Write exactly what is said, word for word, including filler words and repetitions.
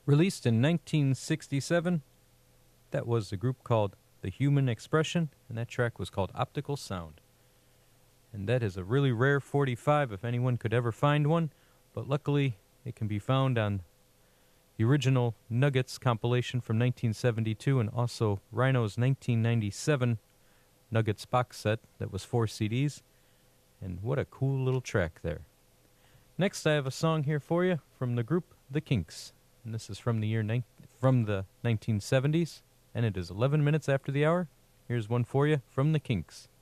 Released in nineteen sixty-seven, that was a group called The Human Expression, and that track was called Optical Sound. And that is a really rare forty-five if anyone could ever find one, but luckily it can be found on the original Nuggets compilation from nineteen seventy-two and also Rhino's nineteen ninety-seven Nuggets box set that was four C Ds. And what a cool little track there. Next, I have a song here for you from the group The Kinks. And this is from the year ni- from the nineteen seventies, and it is eleven minutes after the hour. Here's one for you from The Kinks.